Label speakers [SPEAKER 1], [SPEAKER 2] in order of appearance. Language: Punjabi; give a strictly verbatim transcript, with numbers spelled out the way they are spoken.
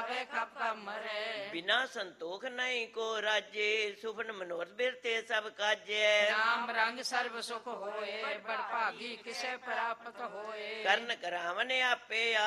[SPEAKER 1] ਪਾਵੇ ਖਪ ਮਰੇ।
[SPEAKER 2] ਬਿਨਾ ਸੰਤੋਖ ਨਹੀਂ ਕੋ ਰਾਜੇ, ਸੁਫਨ ਮਨੋਰਥ ਬਿਰਤੇ ਸਭ ਕਾਜੈ।
[SPEAKER 1] ਨਾਮ ਰੰਗ ਸਰਬ ਸੁਖ ਹੋਏ, ਬੜ ਭਾਗੀ ਕਿਸੇ ਪ੍ਰਾਪਤ ਹੋਏ।
[SPEAKER 2] ਕਰਨ ਕਰਾਵਨ ਆਪੇ